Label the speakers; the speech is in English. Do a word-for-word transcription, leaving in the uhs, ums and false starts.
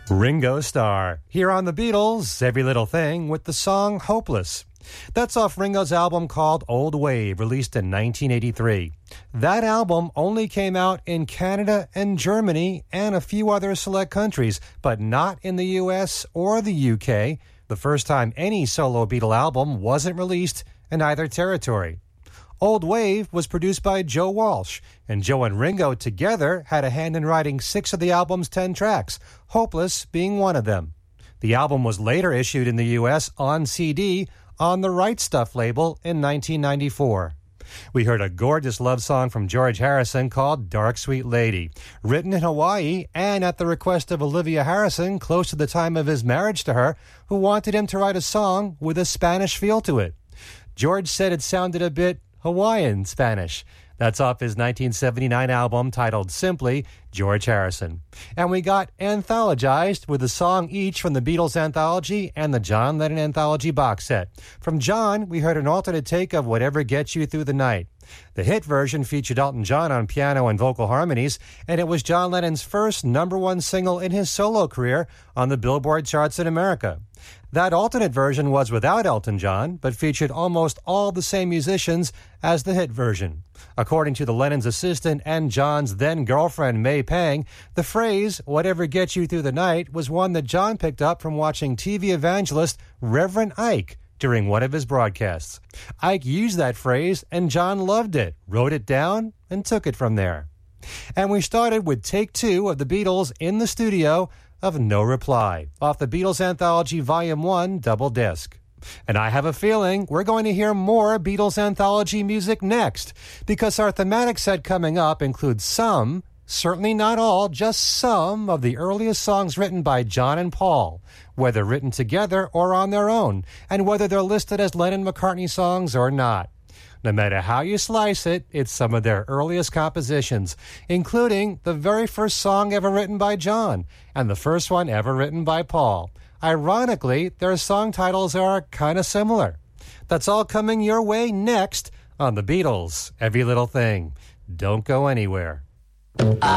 Speaker 1: Ringo Starr, here on The Beatles, Every Little Thing, with the song Hopeless. That's off Ringo's album called Old Wave, released in nineteen eighty-three. That album only came out in Canada and Germany and a few other select countries, but not in the U S or the U K, the first time any solo Beatle album wasn't released in either territory. Old Wave was produced by Joe Walsh, and Joe and Ringo together had a hand in writing six of the album's ten tracks, Hopeless being one of them. The album was later issued in the U S on C D on the Right Stuff label in nineteen ninety-four. We heard a gorgeous love song from George Harrison called Dark Sweet Lady, written in Hawaii and at the request of Olivia Harrison close to the time of his marriage to her, who wanted him to write a song with a Spanish feel to it. George said it sounded a bit Hawaiian Spanish. That's off his nineteen seventy-nine album titled simply George Harrison. And we got anthologized with a song each from the Beatles anthology and the John Lennon anthology box set. From John, we heard an alternate take of Whatever Gets You Through the Night. The hit version featured Elton John on piano and vocal harmonies, and it was John Lennon's first number one single in his solo career on the Billboard charts in America. That alternate version was without Elton John, but featured almost all the same musicians as the hit version. According to the Lennon's assistant and John's then-girlfriend May Pang, the phrase, "whatever gets you through the night," was one that John picked up from watching T V evangelist Reverend Ike during one of his broadcasts. Ike used that phrase, and John loved it, wrote it down, and took it from there. And we started with take two of the Beatles in the studio of No Reply, off the Beatles Anthology Volume one Double Disc. And I have a feeling we're going to hear more Beatles Anthology music next, because our thematic set coming up includes some, certainly not all, just some of the earliest songs written by John and Paul, whether written together or on their own, and whether they're listed as Lennon-McCartney songs or not. No matter how you slice it, it's some of their earliest compositions, including the very first song ever written by John and the first one ever written by Paul. Ironically, their song titles are kind of similar. That's all coming your way next on The Beatles, Every Little Thing. Don't go anywhere.